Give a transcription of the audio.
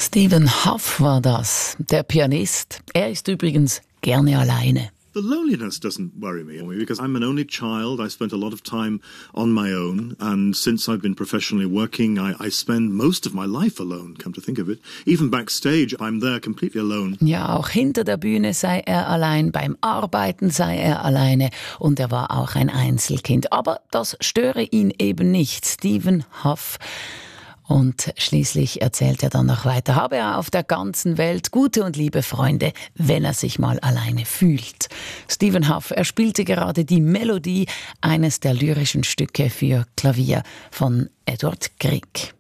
Stephen Hough war das, der Pianist. Er ist übrigens gerne alleine. The loneliness doesn't worry me because I'm an only child. I spent a lot of time on my own, and since I've been professionally working, I spend most of my life alone, come to think of it. Even backstage, I'm there completely alone. Ja, auch hinter der Bühne sei er allein, beim Arbeiten sei er alleine und er war auch ein Einzelkind. Aber das störe ihn eben nicht, Stephen Hough. Und schließlich erzählt er dann noch weiter, habe er auf der ganzen Welt gute und liebe Freunde, wenn er sich mal alleine fühlt. Stephen Hough, er spielte gerade die Melodie eines der lyrischen Stücke für Klavier von Edward Grieg.